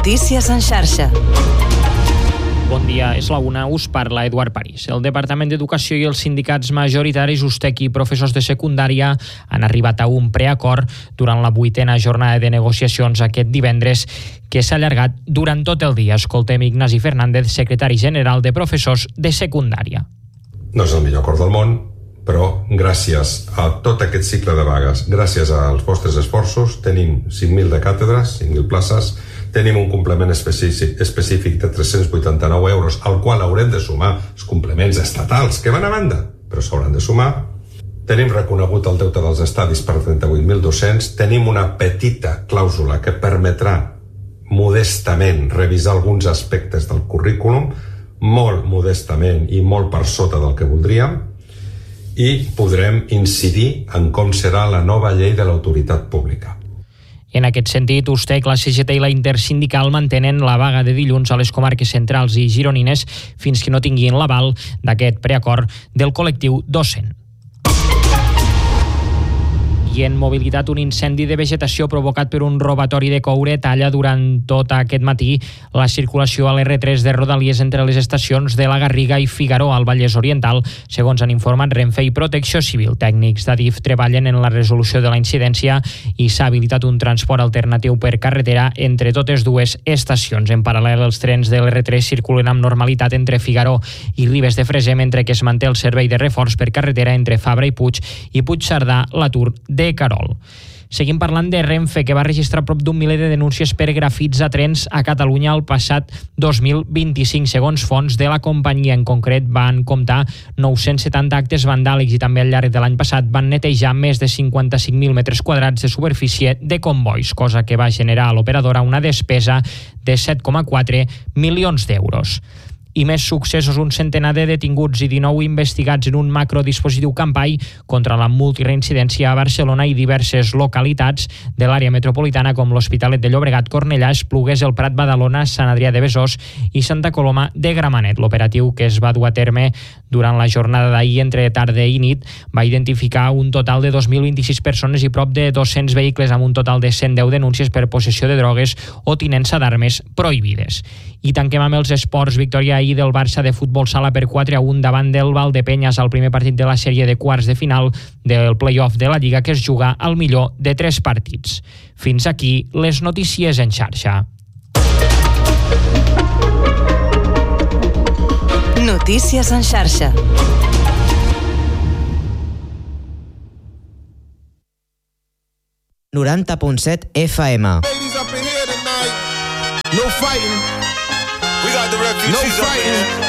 Notícies en xarxa. Bon dia, és la una, us parla Eduard París. El Departament d'Educació i els sindicats majoritaris USTEC i professors de secundària han arribat a un preacord durant la 8a jornada de negociacions aquest divendres, que s'ha allargat durant tot el dia. Escoltem Ignasi Fernández, secretari general de professors de secundària. No és el millor acord del món, però gràcies a tot aquest cicle de vagues, gràcies als vostres esforços, tenim 5.000 de càtedres, 5.000 places, tenim un complement específic de 389 euros, al qual haurem de sumar els complements estatals que van a banda, però s'hauran de sumar. Tenim reconegut el deute dels estadis per 38.200, tenim una petita clàusula que permetrà modestament revisar alguns aspectes del currículum, molt modestament i molt per sota del que voldríem, i podrem incidir en com serà la nova llei de l'autoritat pública. En aquest sentit, USTEC, la CGT i la Intersindical mantenen la vaga de dilluns a les comarques centrals i gironines fins que no tinguin l'aval d'aquest preacord del col·lectiu docent. I en mobilitat, un incendi de vegetació provocat per un robatori de coure talla durant tot aquest matí la circulació a l'R3 de Rodalies entre les estacions de la Garriga i Figaró al Vallès Oriental, segons han informat Renfe i Protecció Civil. Tècnics d'Adif treballen en la resolució de la incidència i s'ha habilitat un transport alternatiu per carretera entre totes dues estacions. En paral·lel, els trens de l'R3 circulen amb normalitat entre Figaró i Ribes de Freser, mentre que es manté el servei de reforç per carretera entre Fabra i Puigcerdà, l'atur de Carol. Seguim parlant de Renfe, que va registrar prop d'un miler de denúncies per grafits a trens a Catalunya el passat 2025. Segons fonts de la companyia, en concret, van comptar 970 actes vandàlics i també al llarg de l'any passat van netejar més de 55.000 metres quadrats de superfície de convois, cosa que va generar a l'operadora una despesa de 7,4 milions d'euros. I més successos, un centenar de detinguts i 19 investigats en un macrodispositiu Campai contra la multireincidència a Barcelona i diverses localitats de l'àrea metropolitana com l'Hospitalet de Llobregat, Cornellà, Esplugues, el Prat, Badalona, Sant Adrià de Besòs i Santa Coloma de Gramenet. L'operatiu, que es va dur a terme durant la jornada d'ahir entre tarda i nit, va identificar un total de 2.026 persones i prop de 200 vehicles, amb un total de 110 denúncies per possessió de drogues o tinença d'armes prohibides. I tanquem amb els esports. Victòria ahir del Barça de futbol sala per 4-1 davant del Valdepenyes al primer partit de la sèrie de quarts de final del play-off de la Lliga, que es juga al millor de 3 partits. Fins aquí les notícies en xarxa. Notícies en xarxa. ...90.7 FM. No fighting. We got the refugees. No fighting.